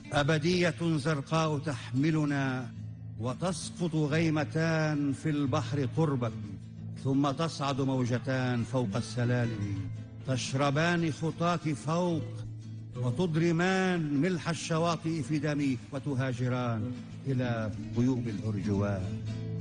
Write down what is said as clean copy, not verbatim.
أبدية زرقاء تحملنا، وتسقط غيمتان في البحر قربك، ثم تصعد موجتان فوق السلالم، تشربان خطاك فوق، وتضرمان ملح الشواطئ في دمك، وتهاجران إلى غيوم الأرجوان.